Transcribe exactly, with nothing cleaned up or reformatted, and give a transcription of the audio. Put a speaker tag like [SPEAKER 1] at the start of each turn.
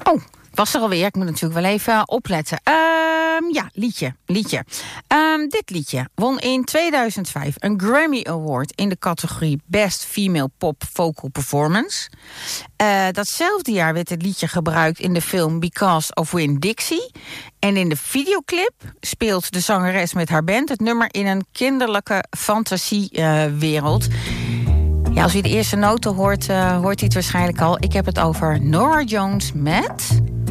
[SPEAKER 1] Oh, was er alweer. Ik moet natuurlijk wel even opletten. Um, ja, liedje. liedje. Um, dit liedje won in tweeduizend vijf een Grammy Award in de categorie Best Female Pop Vocal Performance. Uh, datzelfde jaar werd het liedje gebruikt in de film Because of Winn-Dixie. En in de videoclip speelt de zangeres met haar band het nummer in een kinderlijke fantasiewereld. Uh, Ja, als u de eerste noten hoort, uh, hoort u het waarschijnlijk al. Ik heb het over Norah Jones met